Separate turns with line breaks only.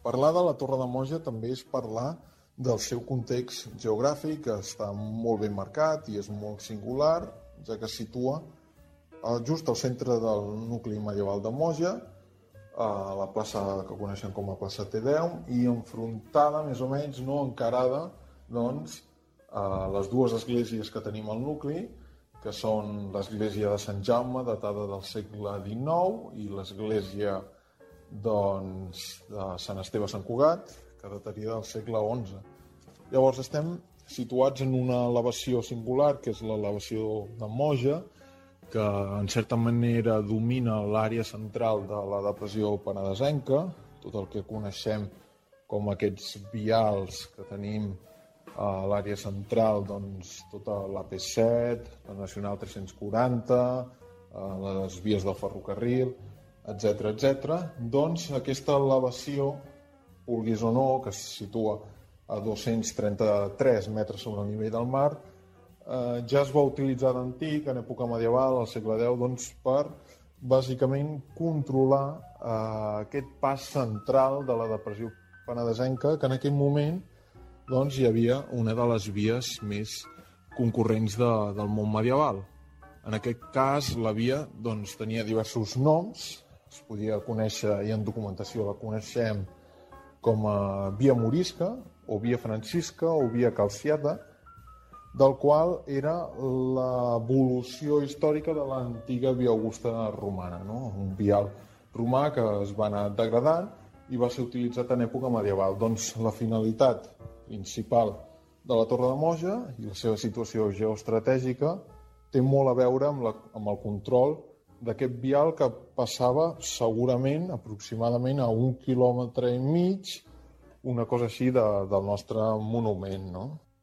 Parlar de la Torre de Moja també és parlar del seu context geogràfic, que està molt ben marcat i és molt singular, ja que es situa just al centre del nucli medieval de Moja, a la plaça que coneixem com a plaça T10, i enfrontada, més o menys, no encarada, doncs, a les dues esglésies que tenim al nucli, que són l'església de Sant Jaume, datada del segle XIX, i l'església doncs, de Sant Esteve Sant Cugat, que dataria del segle XI. Llavors estem situats en una elevació singular, que és l'elevació de Moja, que en certa manera domina l'àrea central de la depressió penedesenca, tot el que coneixem com aquests vials que tenim a l'àrea central, doncs, tota l'AP7, la Nacional 340, les vies del ferrocarril, etc. Doncs aquesta elevació, vulguis o no, que es situa a 233 metres sobre el nivell del mar, ja es va utilitzar d'antic, en època medieval, al segle X, doncs, per bàsicament controlar aquest pas central de la depressió penedesenca, que en aquell moment doncs, hi havia una de les vies més concurrents del món medieval. En aquest cas, la via doncs, tenia diversos noms, es podia conèixer, i en documentació la coneixem com a via morisca, o via francisca, o via calciata, del qual era l'evolució històrica de l'antiga via augusta romana, no? Un vial romà que es va anar degradant i va ser utilitzat en època medieval. Doncs la finalitat principal de la Torre de Moja i la seva situació geoestratègica té molt a veure amb el control d'aquest vial que passava segurament aproximadament a 1,5 quilòmetres, una cosa així del nostre monument, no?